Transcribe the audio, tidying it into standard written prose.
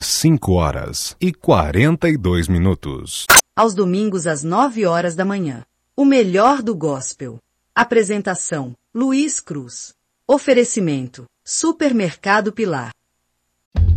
5h42. Aos domingos às 9 horas da manhã. O melhor do gospel. Apresentação: Luiz Cruz. Oferecimento: Supermercado Pilar.